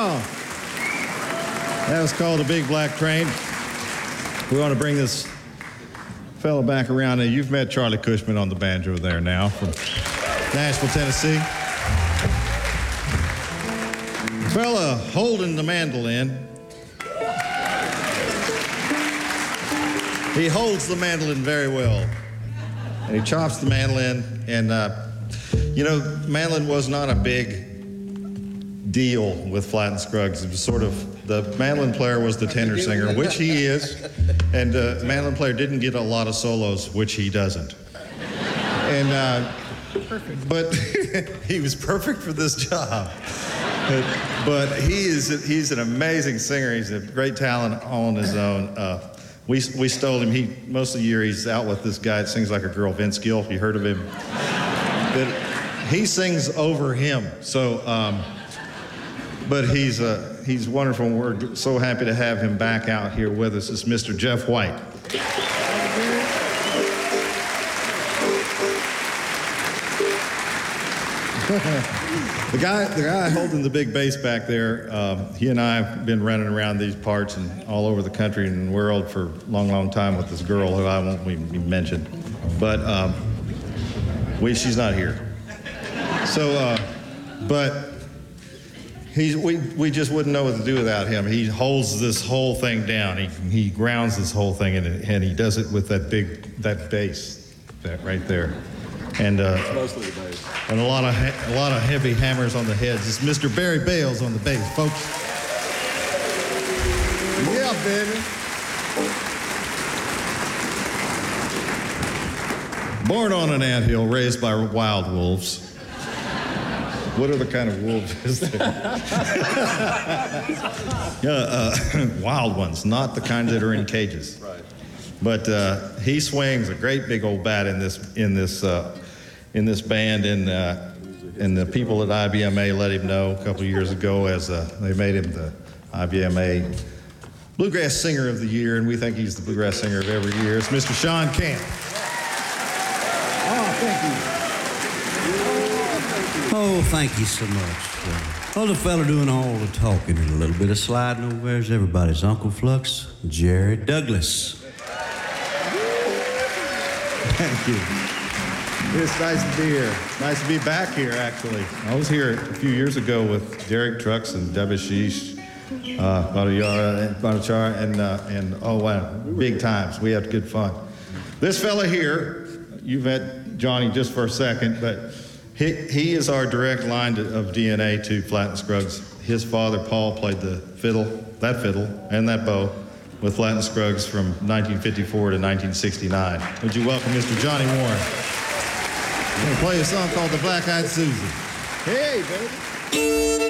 y'all. That was called A Big Black Train. We want to bring this fellow back around. Now, you've met Charlie Cushman on the banjo there now from Nashville, Tennessee. Fella holding the mandolin. He holds the mandolin very well. And he chops the mandolin. And, mandolin was not a big deal with Flatt and Scruggs. It was sort of, the mandolin player was the tenor singer, which he is. And the mandolin player didn't get a lot of solos, which he doesn't. And, but he was perfect for this job. But he's an amazing singer. He's a great talent on his own. We stole him. Most of the year he's out with this guy that sings like a girl, Vince Gill. You heard of him? But he sings over him. So, but he's wonderful. We're so happy to have him back out here with us. It's Mr. Jeff White. The guy holding the big bass back there, he and I have been running around these parts and all over the country and the world for a long, long time with this girl who I won't even mention. But she's not here. So, but we just wouldn't know what to do without him. He holds this whole thing down. He grounds this whole thing, and he does it with that bass, that right there. And mostly the bass. And a lot of heavy hammers on the heads. It's Mr. Barry Bales on the bass, folks. Yeah, baby. Born on an anthill, raised by wild wolves. What other kind of wolves is there? Wild ones, not the kinds that are in cages. Right. But he swings a great big old bat in this band, and the people at IBMA let him know a couple of years ago as they made him the IBMA Bluegrass Singer of the Year, and we think he's the Bluegrass Singer of every year. It's Mr. Sean Camp. Oh, thank you. Oh, thank you so much. Well, the fella doing all the talking and a little bit of sliding over there is everybody's Uncle Flux, Jerry Douglas. Thank you. It's nice to be here. Nice to be back here, actually. I was here a few years ago with Derek Trucks and Devashish, Bhattacharya, and oh wow, big times. We had good fun. This fella here, you've met Johnny just for a second, but he is our direct line of DNA to Flatt and Scruggs. His father, Paul, played the fiddle and that bow with Flatt and Scruggs from 1954 to 1969. Would you welcome Mr. Johnny Warren? I'm going to play a song called The Black Eyed Susan. Hey, baby.